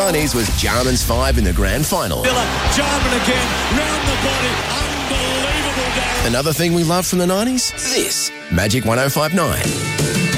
90s was Jarman's 5 in the grand final. Jarman again, round the body. Unbelievable, Darren. Another thing we love from the 90s? This. Magic 105.9.